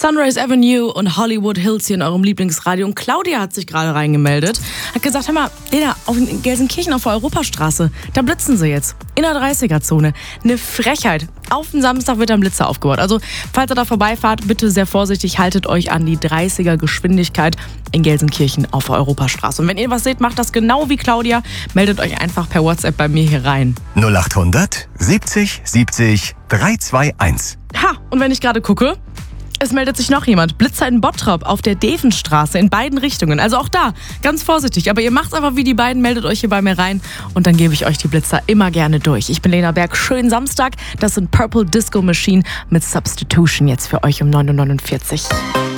Sunrise Avenue und Hollywood Hills hier in eurem Lieblingsradio. Und Claudia hat sich gerade reingemeldet. Hat gesagt, hör mal, Lena, in Gelsenkirchen auf der Europastraße, da blitzen sie jetzt. In der 30er-Zone. Eine Frechheit. Auf den Samstag wird ein Blitzer aufgebaut. Also, falls ihr da vorbeifahrt, bitte sehr vorsichtig, haltet euch an die 30er-Geschwindigkeit in Gelsenkirchen auf der Europastraße. Und wenn ihr was seht, macht das genau wie Claudia. Meldet euch einfach per WhatsApp bei mir hier rein. 0800 70 70 321. Ha, und wenn ich gerade gucke, es meldet sich noch jemand. Blitzer in Bottrop auf der Devenstraße in beiden Richtungen. Also auch da, ganz vorsichtig. Aber ihr macht's einfach wie die beiden, meldet euch hier bei mir rein und dann gebe ich euch die Blitzer immer gerne durch. Ich bin Lena Berg, schönen Samstag. Das sind Purple Disco Machine mit Substitution jetzt für euch um 9.49 Uhr.